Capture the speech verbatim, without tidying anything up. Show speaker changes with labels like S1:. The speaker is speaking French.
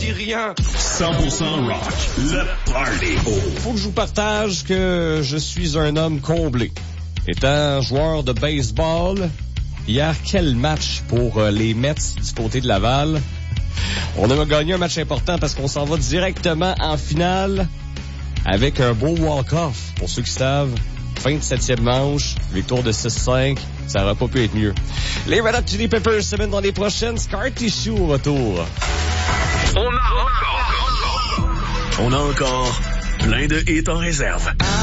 S1: dis rien.
S2: cent pour cent rock, le party.
S3: Faut que je vous partage que je suis un homme comblé. Étant joueur de baseball, hier, quel match pour euh, les Mets du côté de Laval. On a gagné un match important parce qu'on s'en va directement en finale avec un beau walk-off. Pour ceux qui savent, fin de septième manche, victoire de six cinq, ça n'aurait pas pu être mieux. Les Red Hot Chili Peppers se mettent dans les prochaines. Scar Tissue au retour.
S2: On a encore, on a encore plein de hits en réserve.